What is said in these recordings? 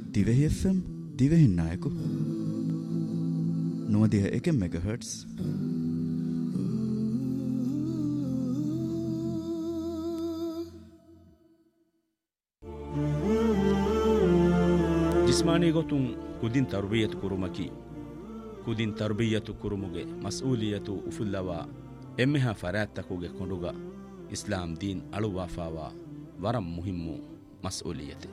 Dhivehi FM දිවෙහින් නායකු 91 මෙගාහර්ට්ස් ಜಿಸ್ಮಾನಿ ಗೊತುಂ ಕುದಿನ್ ತರ್ಬಿಯತು ಕುರುಮಕಿ ಕುದಿನ್ ತರ್ಬಿಯತು ಕುರುಮುಗೆ ಮಸ್ಊಲಿಯತು ಉಫುಲ್ಲವ ಎಮ್ಮೆಹ ಫರಾತ್ತಕುಗೆ ಕೊಂಡುಗ ಇಸ್ಲಾಂ ದೀನ್ ಅಳುವಾಫಾವ ವರಂ ಮುಹಿಮ್ಮು ಮಸ್ಊಲಿಯತೆ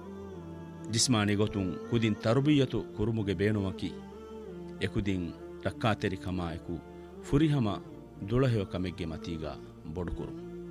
ಜಿಸ್ಮಾನಿ ಗೊತುಂ ಕುದಿನ್ ತರ್ಬಿಯತು ಕುರುಮುಗೆ ಬೇಣುವಕಿ ಎಕುದಿನ್ ರಕ್ಕಾತೆರಿ ಕಮಾಯಕು ಫುರಿಹಮ ದುಳಹೆಯ ಕಮೆಗ್ಗೆ ಮತೀಗ ಬೊಡುಕುರು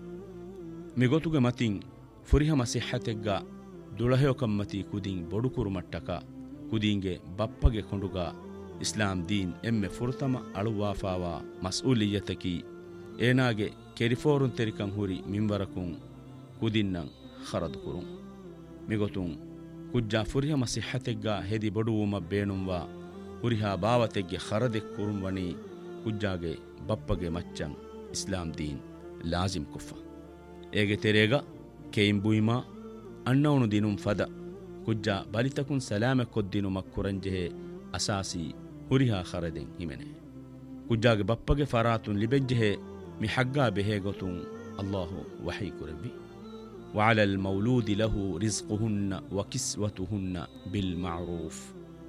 ಮಿಗೊತುಗೆ ಮತಿನ್ ಫುರಿಹಮ ಸಿಹತೆಗ್ಗ ದುಳಹೆಯ ಕಮ್ಮತಿ ಕುದಿನ್ ಬೊಡುಕುರು ಮಟ್ಟಕ ಕುದಿಂಗೆ ಬಪ್ಪಗೆ ಕೊಂಡುಗ ಇಸ್ಲಾಂ ದೀನ್ ಎಮ್ಮೆ ಫುರ್ತಮ ಅಳುವಾಫಾವ ಮಸ್ಊಲಿಯತಕಿ ಏನಾಗೆ ಕೆರಿಫೋರುನ್ ತೆರಿಕಂ ಹುರಿ ಮಿಂವರಕುಂ ಕುದಿನ್ನಂ ಖರದುಕುರು ಮಿಗೊತುಂ ಕುಜ್ಜಾ ಫುರಿಹಮ ಸಿಹತೆಗ್ಗ ಹೆದಿ ಬೊಡುವುಮ ಬೇಣುಂವ ಹುರಿಹಾ ಬಾವತೆಗ್ಗೆ ಖರದೆಕ್ ಕುರುಂವಣಿ ಕುಜ್ಜಾಗೆ ಬಪ್ಪಗೆ ಮಚ್ಚಂ ಇಸ್ಲಾಂ ದೀನ್ ಲಾಜಿಮ್ ಕುಫ್ಫ ಏಗೆ ತೆರೇಗ ಕೇಂಬುಯಿಮಾ ಅಣ್ಣವನು ದಿನುಂ ಫದ ಕುಜ್ಜಾ ಬಲಿತಕುನ್ ಸಲಾಮೆ ಕೊದ್ದಿನು ಮಕ್ಕುರಂಜೆಹೆ ಅಸಾಸಿ ಹುರಿಹಾ ಖರದೆಂ ಹಿಮೆನೆ ಕುಜ್ಜಾಗೆ ಬಪ್ಪಗೆ ಫರಾತುನ್ ಲಿಬೆಜ್ಜೆಹೆ ಮಿ ಹಗ್ಗಾ ಬೆಹೆ ಗೊತುಂ ಅಲ್ಲಾಹು ವಹಿ ಕುರವಿ وعلى المولود له رزقهن وكسوتهن بالمعروف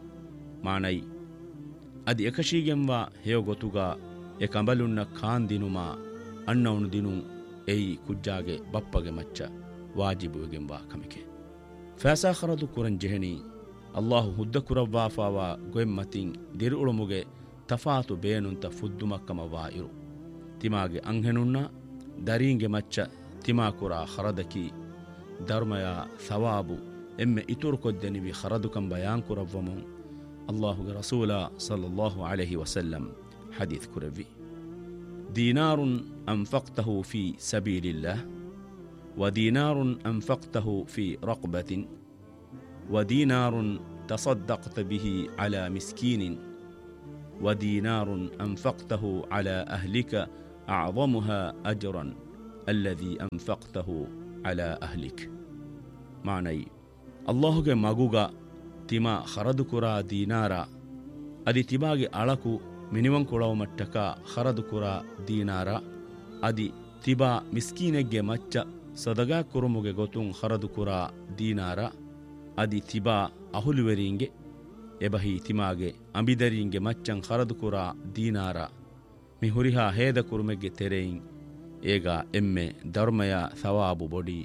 معنی ادی اکشیگموا هیو ಗೊತುಗಾ ಏಕಂಬಲುನ್ನ ಖಾನ್ ದಿನುಮಾ ಅಣ್ಣವನು ದಿನು ಏಯಿ ಕುಜ್ಜಾಗೆ ಬಪ್ಪಗೆ ಮಚ್ಚ ವಾಜಿಬುಗೆಂವಾ ಕಮಿಕೆ ಫಾಸಾ ಖರದು ಕುರನ್ ಜೆಹನಿ ಅಲ್ಲಾಹು ಹುದ್ದ ಕುರವ್ವಾಫಾವಾ ಗೊೆಮ್ಮತಿನ್ ದಿರುಳುಮುಗೆ ತಫಾತು ಬೇನುಂತ ಫುದ್ದುಮಕ್ಕಮ ವಾಯಿರು ತಿಮಾಗೆ ಅಂಹೆನುನ್ನ ದರಿಂಗೆ ಮಚ್ಚ ತಿಮಾಕುರಾ ಖರದಕಿ ಧರ್ಮಯ ಸವಾಬು ಎಮ್ಮೆ ಇತುರು ಕೊದ್ದೆನಿವಿ ಖರದುಕಂ ಬಯಾನ್ ಕುರವ್ವಮು ಅಲ್ಲಾಹುಗೆ ರಸೂಲ ಸಲ್ಲಲ್ಲಾಹು ಅಲೈಹಿ ವಸಲ್ಲಂ ಹದೀತ್ ಕುರವಿ ದೀನಾರುನ್ ಅಂಫಕ್ತಹು ಫಿ ಸಬೀಲಿಲ್ಲಾಹ್ ودينار أنفقته في رقبة ودينار تصدقت به على مسكين ودينار أنفقته على أهلك أعظمها أجرا الذي أنفقته على أهلك معني الله کے مغوغا تما خرد کرا دینارا ادی تباگے ಅಳಕು ಮಿನಿಮಂ ಕೊಳವ ಮಟ್ಟಕ ಖರದು ಕುರಾ ದೀನಾರ ಅದಿ ತಿಬಾ ಮಿಸ್ಕೀನೆಗ್ಗೆ ಮಚ್ಚ ಸದಗಾ ಕುರುಮುಗೆ ಗೊತುಂ ಖರದು ಕುರಾ ದೀನಾರ ಅದಿ ತಿಬಾ ಅಹುಲುವೆರಿಂಗೆ ಎಬಹಿ ತಿಮಾಗೆ ಅಂಬಿದರಿಂಗೆ ಮಚ್ಚಂ ಖರದು ಕುರಾ ದೀನಾರ ಮಿ ಹುರಿಹಾ ಹೇದ ಕುರುಮೆಗ್ಗೆ ತೆರೆಯಿಂ ಏಗ ಎಮ್ಮೆ ಧರ್ಮಯ ಸವಾಬು ಬೊಡಿ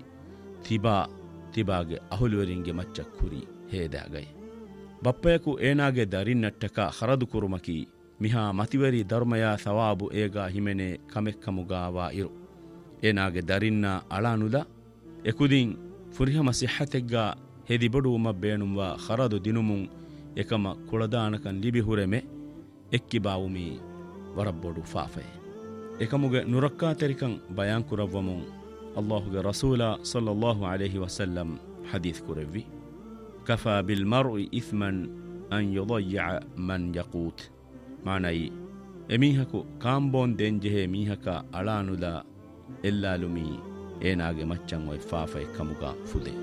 ತಿಬಾಗೆ ಅಹುಲುವೆರಿಂಗೆ ಮಚ್ಚ ಕುರಿ ಹೇದಾಗೈ ಬಪ್ಪಯಕು ಏನಾಗೆ ದರಿನ್ನಟ್ಟಕ ಖರದು ಕುರುಮಕಿ ಮಿಹಾ ಮತಿವರಿ ಧರ್ಮಯ ಸವಾಬು ಏಗ ಹಿಮೆನೆ ಕಮೆಕ್ಕಮುಗಾವಾ ಇರು ಏನಾಗೆ ದರಿನ್ನ ಅಳಾನುದ ಎಕುದಿನ್ ಫುರಿಹಮ ಸಿಹತೆಗ್ಗ ಹೆದಿ ಬಡುವುಮ ಬೇಣುಂವ ಖರದು ದಿನುಮುಂ ಎಕಮ ಕುಳದಾನಕನ್ ಲಿಬಿ ಹುರೆಮೆ ಎಕ್ಕಿ ಬಾವುಮಿ ವರಬ್ಬೊಡು ಫಾಫೆ ಎಕಮುಗೆ ನುರಕ್ಕಾ ತೆರಿಕಂ ಬಯಾನ್ ಕುರವ್ವಮುಂ ಅಲ್ಲಾಹುಗೆ ರಸೂಲ ಸಲ್ಲಲ್ಲಾಹು ಅಲೈಹಿ ವಸಲ್ಲಂ ಹದೀಸ್ ಕುರವಿ ಕಫಾ ಬಿಲ್ ಮರ್ಇ ಇಸ್ಮನ್ ಅನ್ ಯುದಯ್ಯ ಮನ್ ಯಕೂತ್ ಮಾನೈ ಎಮೀಹಕು ಕಾಂಬೋನ್ ದೆಂಜೆಹೆ ಮೀಹಕ ಅಳಾನುದ ಎಲ್ಲಾಲುಮಿ ಏನಾಗೆ ಮಚ್ಚಂ ವೈ ಫಾಫೆ ಕಮುಗ ಫುದೆ